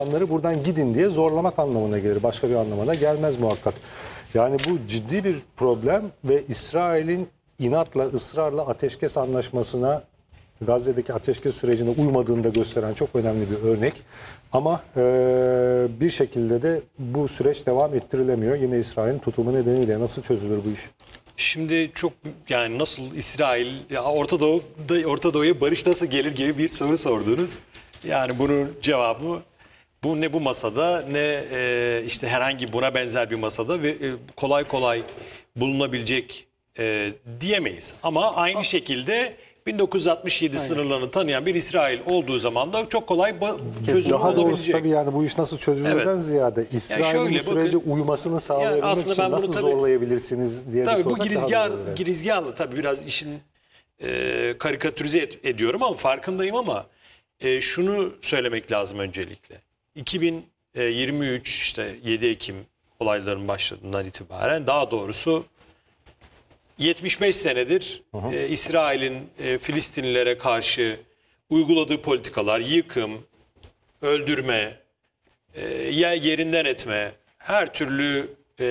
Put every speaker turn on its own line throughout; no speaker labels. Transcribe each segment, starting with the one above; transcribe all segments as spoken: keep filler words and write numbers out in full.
İnsanları buradan gidin diye zorlamak anlamına gelir. Başka bir anlamına gelmez muhakkak. Yani bu ciddi bir problem ve İsrail'in inatla, ısrarla ateşkes anlaşmasına, Gazze'deki ateşkes sürecine uymadığını da gösteren çok önemli bir örnek. Ama e, bir şekilde de bu süreç devam ettirilemiyor. Yine İsrail'in tutumu nedeniyle nasıl çözülür bu iş?
Şimdi çok yani nasıl İsrail, ya Orta Doğu'da Orta Doğu'ya barış nasıl gelir gibi bir soru sordunuz. Yani bunun cevabı bu ne bu masada ne e, işte herhangi buna benzer bir masada ve e, kolay kolay bulunabilecek e, diyemeyiz. Ama aynı şekilde bin dokuz yüz altmış yedi sınırlarını tanıyan bir İsrail olduğu zaman da çok kolay çözüm
Daha doğrusu
olabilecek.
tabii yani bu iş nasıl çözülürden
Evet.
ziyade İsrail'in
şöyle,
bu sürece
bakın,
uymasını sağlayabilmek
aslında
için
ben bunu
nasıl
tabii-
zorlayabilirsiniz diye de
Tabii bu
sorsak daha
girizgah,
doğru olur yani.
girizgahlı tabii biraz işin e, karikatürize et- ediyorum ama farkındayım ama e, şunu söylemek lazım öncelikle. iki bin yirmi üç işte yedi Ekim olayların başladığından itibaren daha doğrusu yetmiş beş senedir e, İsrail'in e, Filistinlilere karşı uyguladığı politikalar, yıkım, öldürme, e, yerinden etme, her türlü e,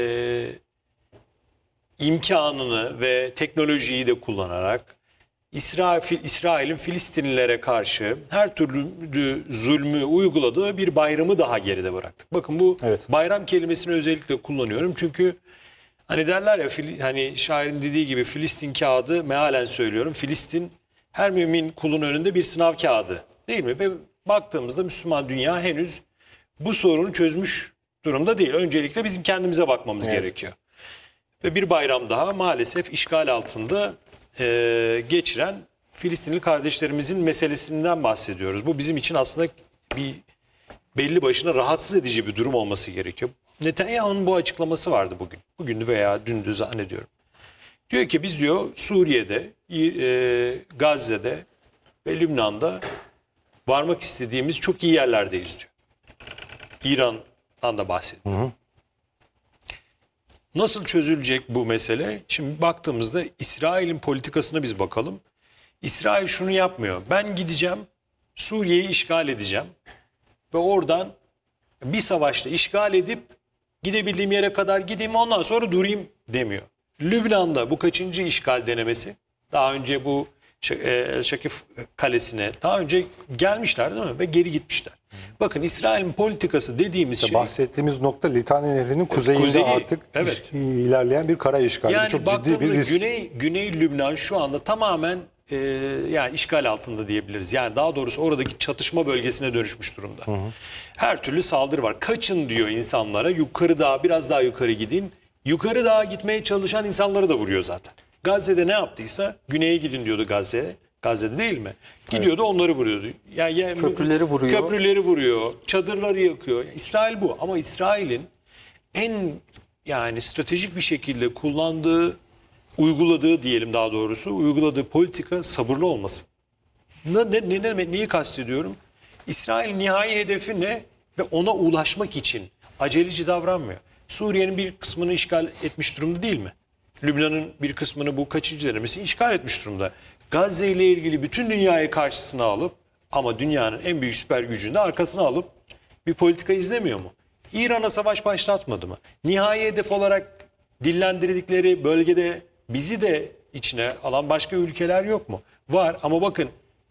imkanını ve teknolojiyi de kullanarak İsrail, İsrail'in Filistinlilere karşı her türlü zulmü uyguladığı bir bayramı daha geride bıraktık. Bakın bu
Evet.
bayram kelimesini özellikle kullanıyorum çünkü hani derler ya hani şairin dediği gibi Filistin kağıdı mealen söylüyorum. Filistin her mümin kulun önünde bir sınav kağıdı değil mi? Ve baktığımızda Müslüman dünya henüz bu sorunu çözmüş durumda değil. Öncelikle bizim kendimize bakmamız
Evet.
gerekiyor. Ve bir bayram daha maalesef işgal altında e, geçiren Filistinli kardeşlerimizin meselesinden bahsediyoruz. Bu bizim için aslında bir belli başına rahatsız edici bir durum olması gerekiyor. Netanyahu'nun bu açıklaması vardı bugün. Bugün veya dündü zannediyorum. Diyor ki biz diyor Suriye'de, e, Gazze'de ve Lübnan'da varmak istediğimiz çok iyi yerlerdeyiz diyor. İran'dan da bahsediyor. Hı hı. Nasıl çözülecek bu mesele? Şimdi baktığımızda İsrail'in politikasına biz bakalım. İsrail şunu yapmıyor. Ben gideceğim, Suriye'yi işgal edeceğim ve oradan bir savaşla işgal edip gidebildiğim yere kadar gideyim ondan sonra durayım demiyor. Lübnan'da bu kaçıncı işgal denemesi? Daha önce bu El Şakif Kalesi'ne daha önce gelmişler değil mi? Ve geri gitmişler. Bakın İsrail'in politikası dediğimiz
İşte
şey...
bahsettiğimiz nokta Litani Nehri'nin kuzeyinde
Kuzeyi,
artık
evet.
ilerleyen bir kara işgali.
Yani
Çok ciddi bir
baktığımızda
risk.
Güney, Güney Lübnan şu anda tamamen e, yani işgal altında diyebiliriz. Yani daha doğrusu oradaki çatışma bölgesine dönüşmüş durumda. Hı hı. Her türlü saldırı var. Kaçın diyor insanlara. Yukarı dağa, biraz daha yukarı gidin. Yukarı dağa gitmeye çalışan insanları da vuruyor zaten. Gazze'de ne yaptıysa güneye gidin diyordu Gazze'ye. Gazze'de değil mi? Gidiyordu evet. Onları vuruyordu. Yani, yani
köprüleri vuruyor.
Köprüleri vuruyor. Çadırları yakıyor. İsrail bu. Ama İsrail'in en yani stratejik bir şekilde kullandığı, uyguladığı diyelim daha doğrusu, uyguladığı politika sabırlı olması. Ne, ne, ne, ne, neyi kastediyorum? İsrail nihai hedefi ne? Ve ona ulaşmak için aceleci davranmıyor. Suriye'nin bir kısmını işgal etmiş durumda değil mi? Lübnan'ın bir kısmını bu kaçıncı denemesi işgal etmiş durumda. Gazze ile ilgili bütün dünyayı karşısına alıp ama dünyanın en büyük süper gücünü de arkasına alıp bir politika izlemiyor mu? İran'a savaş başlatmadı mı? Nihai hedef olarak dillendirdikleri bölgede bizi de içine alan başka ülkeler yok mu? Var ama bakın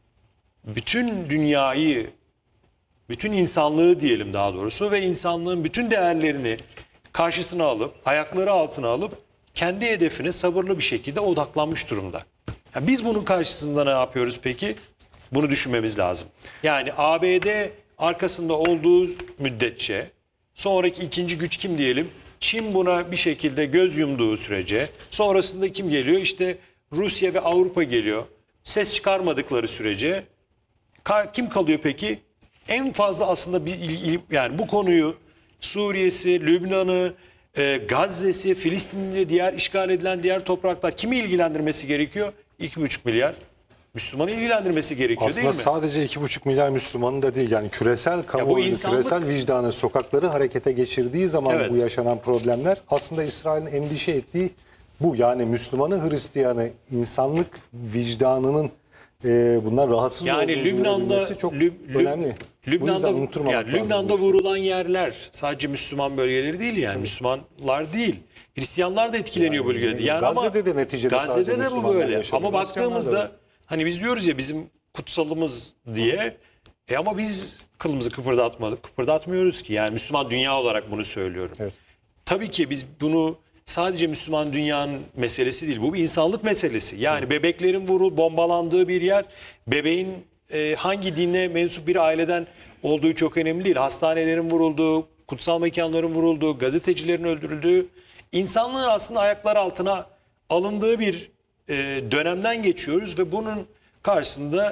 bütün dünyayı, bütün insanlığı diyelim daha doğrusu ve insanlığın bütün değerlerini karşısına alıp, ayakları altına alıp kendi hedefine sabırlı bir şekilde odaklanmış durumda. Yani biz bunun karşısında ne yapıyoruz peki? Bunu düşünmemiz lazım. Yani A B D arkasında olduğu müddetçe sonraki ikinci güç kim diyelim? Çin buna bir şekilde göz yumduğu sürece sonrasında kim geliyor? İşte Rusya ve Avrupa geliyor. Ses çıkarmadıkları sürece kim kalıyor peki? En fazla aslında bir yani bu konuyu Suriye'si, Lübnan'ı, e, Gazze'si, Filistin'de diğer işgal edilen diğer topraklar kimi ilgilendirmesi gerekiyor? iki buçuk milyar Müslümanı ilgilendirmesi gerekiyor
aslında
değil mi?
Aslında sadece iki buçuk milyar Müslümanın da değil yani küresel kamuoyunu,
insanlık...
küresel vicdanı, sokakları harekete geçirdiği zaman evet. Bu yaşanan problemler aslında İsrail'in endişe ettiği bu. Yani Müslümanı, Hristiyanı, insanlık vicdanının e, bundan rahatsız
Yani
olduğunu
Lübnan'da
duyurabilmesi çok
Lüb- Lüb-
önemli. Bu yüzden
Lübnan'da
unutturmamak
yani
lazım
Lübnan'da
bu işi.
vurulan yerler sadece Müslüman bölgeleri değil yani Müslümanlar değil. Hristiyanlar da etkileniyor
Yani
bölgede. Yani
Gazze'de
ama
de neticede
Gazze'de
sadece
de bu
Müslümanlar
böyle.
yaşamıyor,
Ama
Hristiyanlar da
baktığımızda
var.
hani biz diyoruz ya bizim kutsalımız diye. E ama biz kılımızı kıpırdatmadık. Kıpırdatmıyoruz ki. Yani Müslüman dünya olarak bunu söylüyorum.
Evet.
Tabii ki biz bunu sadece Müslüman dünyanın meselesi değil. Bu bir insanlık meselesi. Yani bebeklerin vurul, bombalandığı bir yer, bebeğin e, hangi dine mensup bir aileden olduğu çok önemli değil. Hastanelerin vurulduğu, kutsal mekanların vurulduğu, gazetecilerin öldürüldüğü, insanlığın aslında ayaklar altına alındığı bir e, dönemden geçiyoruz ve bunun karşısında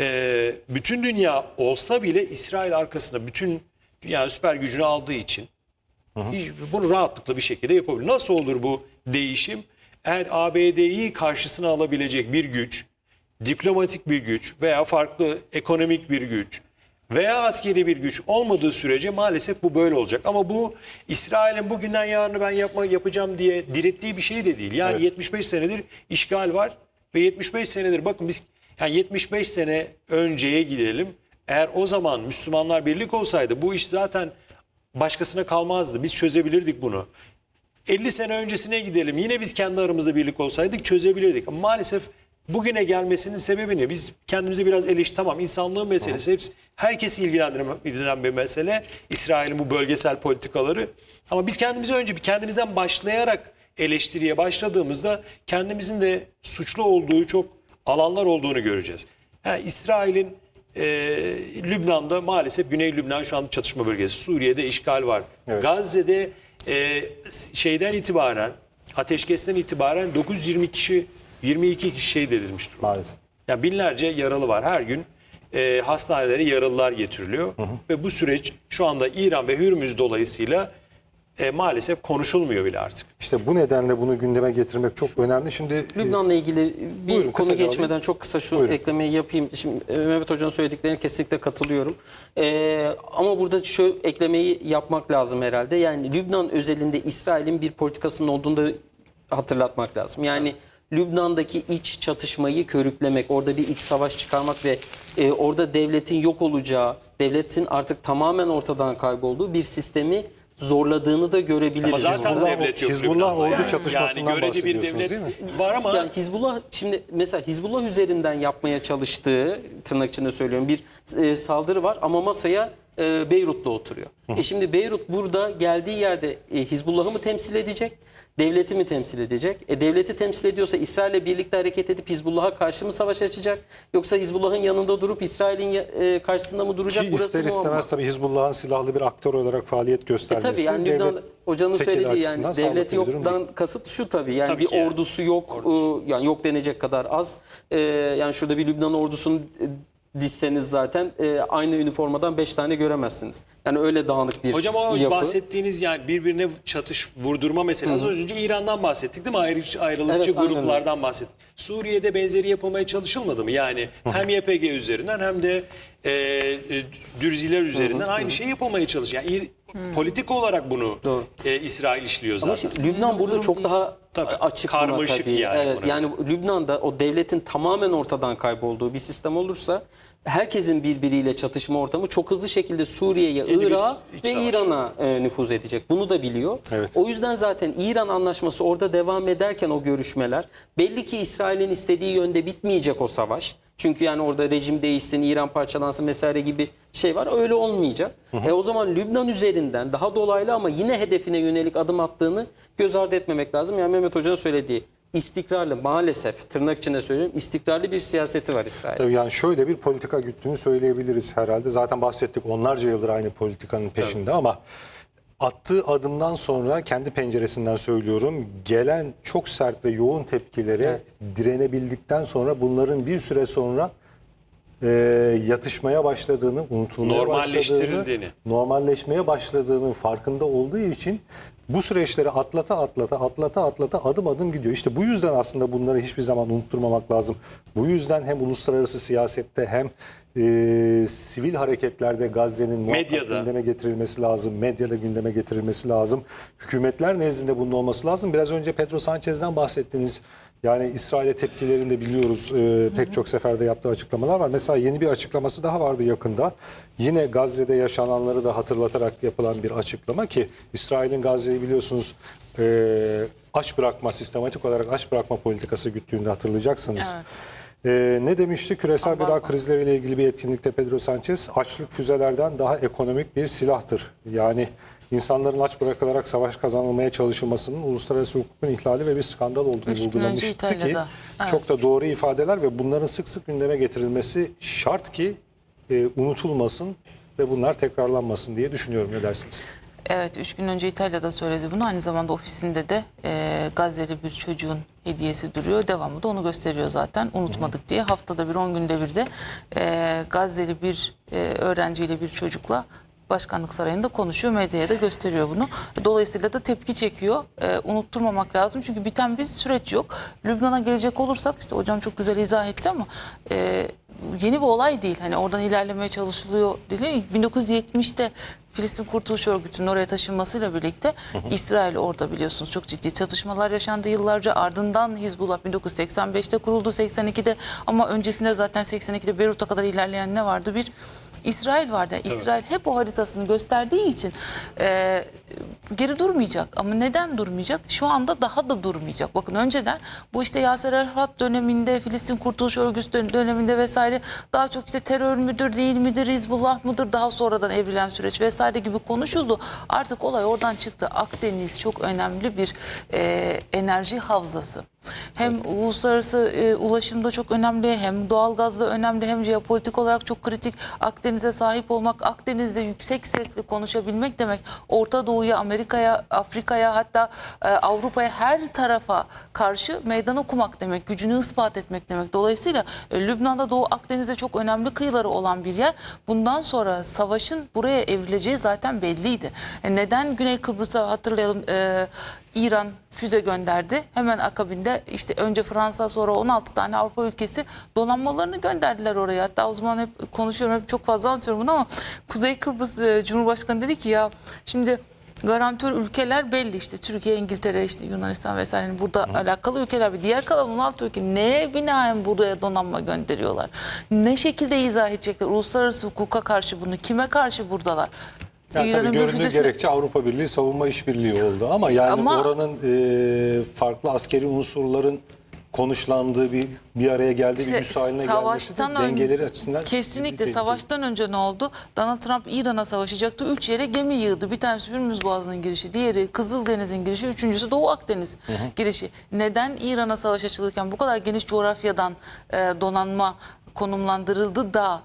e, bütün dünya olsa bile İsrail arkasında bütün dünyanın süper gücünü aldığı için hiç- bunu rahatlıkla bir şekilde yapabilir. Nasıl olur bu değişim? Eğer A B D'yi karşısına alabilecek bir güç, diplomatik bir güç veya farklı ekonomik bir güç veya askeri bir güç olmadığı sürece maalesef bu böyle olacak. Ama bu İsrail'in bugünden yarını ben yapma yapacağım diye direttiği bir şey de değil. Yani
Evet.
yetmiş beş senedir işgal var ve yetmiş beş senedir bakın biz yani yetmiş beş sene önceye gidelim. Eğer o zaman Müslümanlar birlik olsaydı bu iş zaten başkasına kalmazdı. Biz çözebilirdik bunu. elli sene öncesine gidelim. Yine biz kendi aramızda birlik olsaydık çözebilirdik. Ama maalesef bugüne gelmesinin sebebi ne? Biz kendimize biraz eleş tamam insanlığın meselesi. Hepsi herkesi ilgilendiren ilgilendiren bir mesele. İsrail'in bu bölgesel politikaları. Ama biz kendimize önce bir kendimizden başlayarak eleştiriye başladığımızda kendimizin de suçlu olduğu çok alanlar olduğunu göreceğiz. Yani İsrail'in e, Lübnan'da maalesef Güney Lübnan şu an çatışma bölgesi. Suriye'de işgal var.
Evet.
Gazze'de e, şeyden itibaren ateşkesten itibaren dokuz yüz yirmi kişi yirmi iki kişi şehit edilmiş durumda.
Maalesef.
Yani binlerce yaralı var. Her gün e, hastanelere yaralılar getiriliyor. Ve bu süreç şu anda İran ve Hürmüz dolayısıyla e, maalesef konuşulmuyor bile artık.
İşte bu nedenle bunu gündeme getirmek çok önemli. Şimdi e,
Lübnan'la ilgili bir
Buyurun,
konu
kısaca
geçmeden
alayım.
çok kısa şu
Buyurun.
eklemeyi yapayım. Şimdi e, Mehmet Hoca'nın söylediklerine kesinlikle katılıyorum. Ee, ama burada şu eklemeyi yapmak lazım herhalde. Yani Lübnan özelinde İsrail'in bir politikasının olduğunu da hatırlatmak lazım. Yani Lübnan'daki iç çatışmayı körüklemek, orada bir iç savaş çıkarmak ve e, orada devletin yok olacağı, devletin artık tamamen ortadan kaybolduğu bir sistemi zorladığını da görebiliriz.
Ama zaten
Hizbullah-
devlet yok.
Hizbullah
Lübnan'da.
ordu
Yani.
çatışmasından
yani görece bir
bahsediyorsunuz,
devlet
değil mi?
var ama
Yani Hizbullah şimdi mesela Hizbullah üzerinden yapmaya çalıştığı tırnak içinde söylüyorum bir e, saldırı var ama masaya e, Beyrut'ta oturuyor. E şimdi Beyrut burada geldiği yerde e, Hizbullah'ı mı temsil edecek? Devleti mi temsil edecek? E, devleti temsil ediyorsa İsrail'le birlikte hareket edip Hizbullah'a karşı mı savaş açacak? Yoksa Hizbullah'ın yanında durup İsrail'in ya- e, karşısında mı duracak?
ki
Burası
ister
muamma.
istemez tabii Hizbullah'ın silahlı bir aktör olarak faaliyet
E
göstermesi.
tabii yani
devlet
Lübnan hocanın
tekeli
söylediği
açısından
yani
sağlıklı
devlet
bir durum değil.
yoktan kasıt şu tabii yani
Tabii
bir
ki yani.
ordusu yok e, yani yok denecek kadar az. E, yani şurada bir Lübnan ordusunu e, dizseniz zaten e, aynı üniformadan beş tane göremezsiniz. Yani öyle dağınık bir
hocam o
yapı.
bahsettiğiniz yani birbirine çatış vurdurma meselesi. Az önce İran'dan bahsettik değil mi? Ayrı, ayrılıkçı
Evet, aynen öyle.
gruplardan bahsettik. Suriye'de benzeri yapılmaya çalışılmadı mı? Yani hem Y P G üzerinden hem de e, e, Dürziler üzerinden aynı şey yapılmaya çalışıyor. Yani İr- politik olarak bunu
Doğru.
e, İsrail işliyor zaten.
Ama şimdi Lübnan burada çok daha
Tabii,
açık buna
karmaşık
tabii.
yani
Evet,
buna.
yani Lübnan'da o devletin tamamen ortadan kaybolduğu bir sistem olursa herkesin birbiriyle çatışma ortamı çok hızlı şekilde Suriye'ye,
Yeni bir
Irak'a
iç
ve
savaş.
İran'a e, nüfuz edecek. Bunu da biliyor.
Evet.
O yüzden zaten İran anlaşması orada devam ederken o görüşmeler belli ki İsrail'in istediği yönde bitmeyecek o savaş. Çünkü yani orada rejim değişsin, İran parçalansın vesaire gibi şey var. Öyle olmayacak. E o zaman Lübnan üzerinden daha dolaylı ama yine hedefine yönelik adım attığını göz ardı etmemek lazım. Yani Mehmet Hoca'nın söylediği istikrarlı maalesef tırnak içinde söylüyorum istikrarlı bir siyaseti var İsrail.
Tabii yani şöyle bir politika güttüğünü söyleyebiliriz herhalde. Zaten bahsettik onlarca yıldır aynı politikanın peşinde ama attığı adımdan sonra kendi penceresinden söylüyorum gelen çok sert ve yoğun tepkilere direnebildikten sonra bunların bir süre sonra e, yatışmaya başladığını, unutulmaya
Normalleştirildiğini.
başladığını, normalleşmeye başladığının farkında olduğu için bu süreçleri atlata atlata atlata atlata adım adım gidiyor. İşte bu yüzden aslında bunları hiçbir zaman unutturmamak lazım. Bu yüzden hem uluslararası siyasette hem e, sivil hareketlerde Gazze'nin muhakkak
Medyada.
gündeme getirilmesi lazım. Medyada gündeme getirilmesi lazım. Hükümetler nezdinde bunun olması lazım. Biraz önce Pedro Sanchez'den bahsettiniz. Yani İsrail'e tepkilerini de biliyoruz. Ee, pek çok seferde yaptığı açıklamalar var. Mesela yeni bir açıklaması daha vardı yakında. Yine Gazze'de yaşananları da hatırlatarak yapılan bir açıklama ki İsrail'in Gazze'yi biliyorsunuz e, aç bırakma, sistematik olarak aç bırakma politikası güttüğünde hatırlayacaksınız. Evet. Ee, ne demişti? Küresel
Allah
gıda
Allah.
krizleriyle ilgili bir etkinlikte Pedro Sanchez, açlık füzelerden daha ekonomik bir silahtır. Yani insanların aç bırakılarak savaş kazanılmaya çalışılmasının uluslararası hukukun ihlali ve bir skandal olduğunu
Üç gün önce
vurgulamıştı ki
İtalya'da. Evet.
çok da doğru ifadeler ve bunların sık sık gündeme getirilmesi şart ki e, unutulmasın ve bunlar tekrarlanmasın diye düşünüyorum. Ne dersiniz?
Evet, üç gün önce İtalya'da söyledi bunu. Aynı zamanda ofisinde de e, Gazze'li bir çocuğun hediyesi duruyor. Devamı da onu gösteriyor zaten. Unutmadık diye. Haftada bir, on günde bir de e, Gazze'li bir e, öğrenciyle bir çocukla Başkanlık Sarayı'nda konuşuyor. Medyaya da gösteriyor bunu. Dolayısıyla da tepki çekiyor. E, unutturmamak lazım. Çünkü biten bir süreç yok. Lübnan'a gelecek olursak işte hocam çok güzel izah etti ama e, yeni bir olay değil. Hani oradan ilerlemeye çalışılıyor değil. bin dokuz yüz yetmişte Filistin Kurtuluş Örgütü'nün oraya taşınmasıyla birlikte hı hı. İsrail orada biliyorsunuz çok ciddi çatışmalar yaşandı yıllarca. Ardından Hizbullah bin dokuz yüz seksen beşte kuruldu, seksen ikide ama öncesinde zaten seksen ikide Beyrut'a kadar ilerleyen ne vardı? Bir İsrail vardı. Yani İsrail evet. hep o haritasını gösterdiği için e, geri durmayacak. Ama neden durmayacak? Şu anda daha da durmayacak. Bakın önceden bu işte Yasser Arafat döneminde, Filistin Kurtuluş Örgütü döneminde vesaire daha çok işte terör müdür, değil midir, Hizbullah mıdır, daha sonradan evrilen süreç vesaire gibi konuşuldu. Artık olay oradan çıktı. Akdeniz çok önemli bir e, enerji havzası. Hem evet. uluslararası e, ulaşımda çok önemli, hem doğalgazda önemli, hem jeopolitik olarak çok kritik. Akdeniz'e sahip olmak, Akdeniz'de yüksek sesli konuşabilmek demek. Orta Doğu'ya, Amerika'ya, Afrika'ya, hatta e, Avrupa'ya, her tarafa karşı meydan okumak demek, gücünü ispat etmek demek. Dolayısıyla e, Lübnan'da Doğu Akdeniz'de çok önemli kıyıları olan bir yer. Bundan sonra savaşın buraya evrileceği zaten belliydi. E, neden Güney Kıbrıs'a hatırlayalım e, İran füze gönderdi. Hemen akabinde işte önce Fransa, sonra on altı tane Avrupa ülkesi donanmalarını gönderdiler oraya. Hatta o zaman hep konuşuyorum, hep çok fazla anlatıyorum bunu ama Kuzey Kıbrıs e, Cumhurbaşkanı dedi ki ya şimdi garantör ülkeler belli işte Türkiye, İngiltere, işte Yunanistan vesaire burada Hı. alakalı ülkeler ve diğer kalan on altı ülke neye binaen buraya donanma gönderiyorlar? Ne şekilde izah edecekler? Uluslararası hukuka karşı bunu kime karşı buradalar?
Yani tabii göründüğü füzesine... gerekçe Avrupa Birliği savunma işbirliği oldu ama yani ama... oranın e, farklı askeri unsurların konuşlandığı bir bir araya geldiği işte bir güç haline gelmesi de dengeleri açısından
kesinlikle savaştan önce ne oldu? Donald Trump İran'a savaşacaktı. Üç yere gemi yığdı. Bir tanesi Hürmüz Boğazı'nın girişi, diğeri Kızıldeniz'in girişi, üçüncüsü Doğu Akdeniz hı hı. girişi. Neden İran'a savaş açılırken bu kadar geniş coğrafyadan e, donanma konumlandırıldı da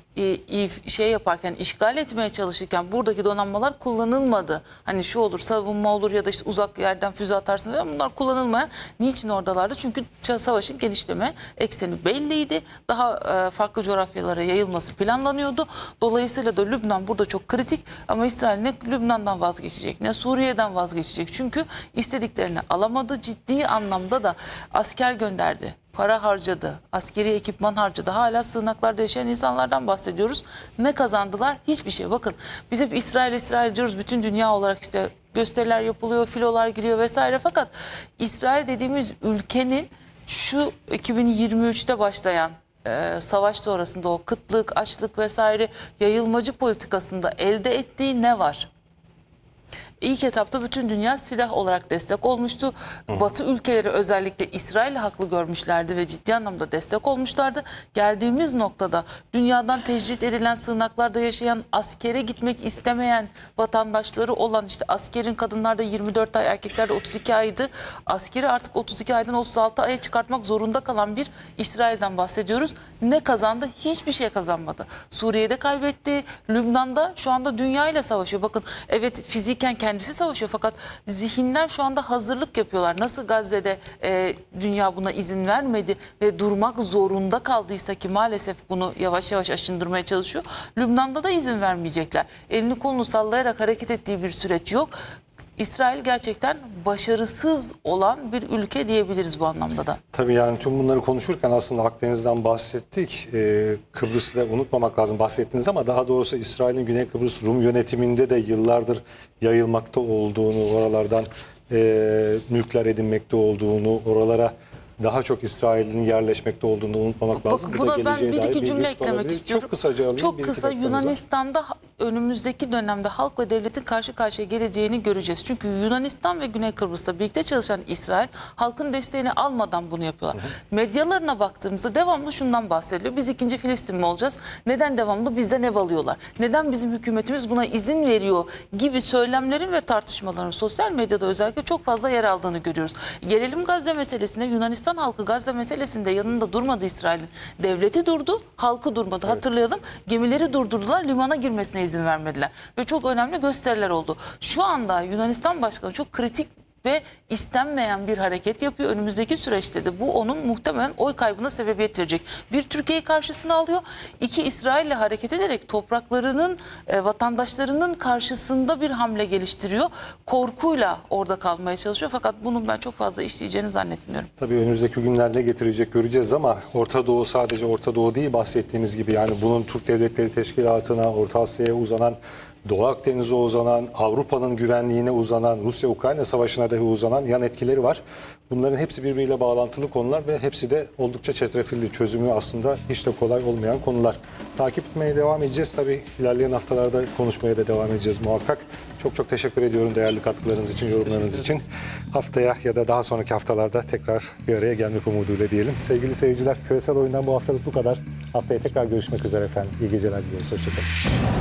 şey yaparken, işgal etmeye çalışırken buradaki donanmalar kullanılmadı. Hani şu olur, savunma olur ya da işte uzak yerden füze atarsınız ama bunlar kullanılmayan. Niçin oradalardı? Çünkü savaşın genişleme ekseni belliydi. Daha farklı coğrafyalara yayılması planlanıyordu. Dolayısıyla da Lübnan burada çok kritik ama İsrail ne Lübnan'dan vazgeçecek ne Suriye'den vazgeçecek. Çünkü istediklerini alamadı. Ciddi anlamda da asker gönderdi. Para harcadı, askeri ekipman harcadı. Hala sığınaklarda yaşayan insanlardan bahsediyoruz. Ne kazandılar? Hiçbir şey. Bakın biz hep İsrail, İsrail diyoruz. Bütün dünya olarak işte gösteriler yapılıyor, filolar giriyor vesaire. Fakat İsrail dediğimiz ülkenin şu iki bin yirmi üçte başlayan e, savaş sonrasında o kıtlık, açlık vesaire yayılmacı politikasında elde ettiği ne var? İlk etapta bütün dünya silah olarak destek olmuştu. Hı. Batı ülkeleri özellikle İsrail'i haklı görmüşlerdi ve ciddi anlamda destek olmuşlardı. Geldiğimiz noktada dünyadan tecrit edilen sığınaklarda yaşayan, askere gitmek istemeyen vatandaşları olan, işte askerin kadınlarda yirmi dört ay, erkeklerde otuz iki aydı. Askeri artık otuz iki aydan otuz altı aya çıkartmak zorunda kalan bir İsrail'den bahsediyoruz. Ne kazandı? Hiçbir şey kazanmadı. Suriye'de kaybetti. Lübnan'da şu anda dünya ile savaşıyor. Bakın evet fiziken kendisi savaşıyor fakat zihinler şu anda hazırlık yapıyorlar. Nasıl Gazze'de e, dünya buna izin vermedi ve durmak zorunda kaldıysa ki maalesef bunu yavaş yavaş aşındırmaya çalışıyor. Lübnan'da da izin vermeyecekler. Elini kolunu sallayarak hareket ettiği bir süreç yok. İsrail gerçekten başarısız olan bir ülke diyebiliriz bu anlamda da.
Tabii yani tüm bunları konuşurken aslında Akdeniz'den bahsettik. Ee, Kıbrıs'ı da unutmamak lazım bahsettiniz ama daha doğrusu İsrail'in Güney Kıbrıs Rum yönetiminde de yıllardır yayılmakta olduğunu, oralardan e, mülkler edinmekte olduğunu, oralara daha çok İsrail'in yerleşmekte olduğunu unutmamak lazım.
Bak, bu da ben
geleceğe
bir
dair
iki
bir
cümle
risk
eklemek
olabilir.
istiyorum.
Çok kısaca alayım.
Çok
bir iki
kısa
dakikamız var.
Yunanistan'da ha- önümüzdeki dönemde halk ve devletin karşı karşıya geleceğini göreceğiz. Çünkü Yunanistan ve Güney Kıbrıs'ta birlikte çalışan İsrail halkın desteğini almadan bunu yapıyorlar. Hı hı. Medyalarına baktığımızda devamlı şundan bahsediliyor. Biz ikinci Filistin mi olacağız? Neden devamlı bizden ev alıyorlar? Neden bizim hükümetimiz buna izin veriyor gibi söylemlerin ve tartışmaların sosyal medyada özellikle çok fazla yer aldığını görüyoruz. Gelelim Gazze meselesine. Yunanistan halkı Gazze meselesinde yanında durmadı İsrail'in. Devleti durdu, halkı durmadı. Evet. Hatırlayalım. Gemileri durdurdular, limana girmesine izin vermediler. Ve çok önemli gösteriler oldu. Şu anda Yunanistan Başkanı çok kritik ve istenmeyen bir hareket yapıyor. Önümüzdeki süreçte de bu onun muhtemelen oy kaybına sebebiyet verecek. Bir, Türkiye'yi karşısına alıyor. İki, İsrail'le hareket ederek topraklarının, e, vatandaşlarının karşısında bir hamle geliştiriyor. Korkuyla orada kalmaya çalışıyor. Fakat bunun ben çok fazla işleyeceğini zannetmiyorum.
Tabii önümüzdeki günler ne getirecek göreceğiz ama Orta Doğu sadece Orta Doğu değil, bahsettiğimiz gibi yani bunun Türk Devletleri Teşkilatı'na, Orta Asya'ya uzanan, Doğu Akdeniz'e uzanan, Avrupa'nın güvenliğine uzanan, Rusya-Ukrayna savaşına dahi uzanan yan etkileri var. Bunların hepsi birbiriyle bağlantılı konular ve hepsi de oldukça çetrefilli. Çözümü aslında hiç de kolay olmayan konular. Takip etmeye devam edeceğiz. Tabii ilerleyen haftalarda konuşmaya da devam edeceğiz muhakkak. Çok çok teşekkür ediyorum değerli katkılarınız için, yorumlarınız için. Haftaya ya da daha sonraki haftalarda tekrar bir araya gelmek umuduyla diyelim. Sevgili seyirciler, Küresel Oyun'dan bu haftalık bu kadar. Haftaya tekrar görüşmek üzere efendim. İyi geceler diliyoruz. Hoşçakalın.